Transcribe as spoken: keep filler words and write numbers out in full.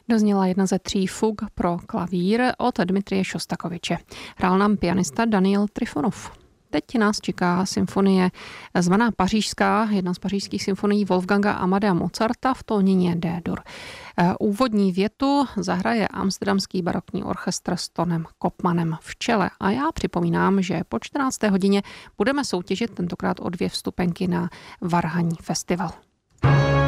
Dozněla jedna ze tří fug pro klavír od Dmitrije Šostakoviče. Hrál nám pianista Daniel Trifonov. Teď nás čeká symfonie zvaná Pařížská, jedna z pařížských symfonií Wolfganga Amadea Mozarta v tónině D-dur. Úvodní větu zahraje Amsterdamský barokní orchestr s Tonem Kopmanem v čele. A já připomínám, že po čtrnácté hodině budeme soutěžit tentokrát o dvě vstupenky na Varhaní festival.